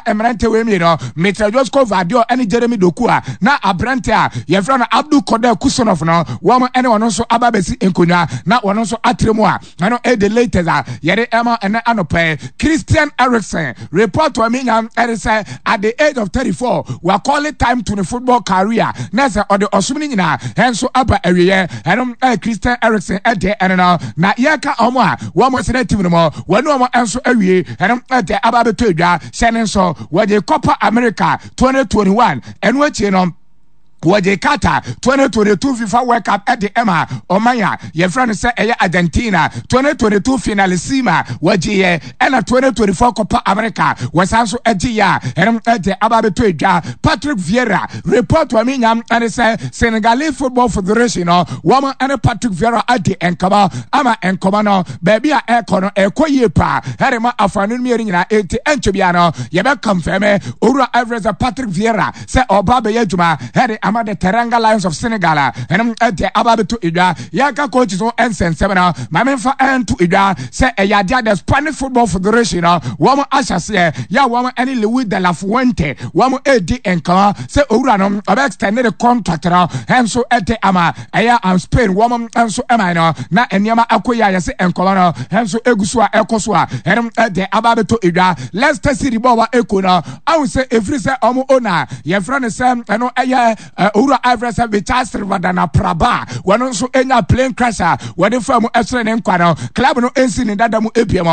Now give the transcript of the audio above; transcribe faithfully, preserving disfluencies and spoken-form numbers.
emerante we mi no Mister Josco Vadio ene Jeremy Doku a na abrante a ye fra no Abdul Koda Kusonof no wo mo ene wono so ababesi enkonwa na wono so atremu a no e the latest a ye de ema ene anope Christian Eriksen report to me nyam ere say at the age of thirty-four we are calling time to the football career na say or the osumni nyina henso aba awiye eno eh, Christian Eriksen e de ene no na ye ka omo a wo mo se team no mo wonu omo enso awiye eno e de aba beto edwa shene so we the Copa America twenty twenty-one eno achi no Waje Kata twenty twenty-two FIFA World Cup at the Emma Omaya ye friend say eh Argentina twenty twenty-two finalissima waje ye and twenty twenty-four Copa America was also edia and at the Ababeto edwa Patrick Vieira report to me nyam and say Senegalese Football Federation no woman and Patrick Vieira at the enkaba ama enkoma no baby a ekono ekoye pa herema afanu mi nyina enti entwebia no ye be confirm Owura Everest Patrick Vieira say oba be yadwuma here ama the Teranga Lions of Senegal and the Ababeto edwa yaka coaches on ensen seven ma menfa entu edwa say eyadia the Spanish Football Federation woman ashase ya woman any Luis de la Fuente woman edi enkama say Owura no oba extended the contract now henso ete ama eya am Spain woman enso ema no na eniama akoya yase enkoma no henso eguso a ekoso a and the Ababeto edwa Leicester City ball eko no I say every say omo ona ye friend say eno eya Owura Everest be Charles Vadana Praba wano so enya plane crasher wade famu esre ne nkwa no club no ensi ne dada mu ebiem